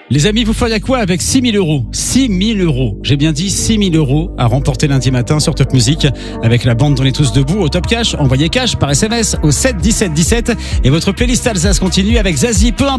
Les amis, vous feriez quoi avec 6 000 euros? 6 000 euros. J'ai bien dit 6 000 euros à remporter lundi matin sur Top Music. Avec la bande On est tous debout au Top Cash. Envoyez cash par SMS au 7 17 17. Et votre playlist Alsace continue avec Zazie. Peu importe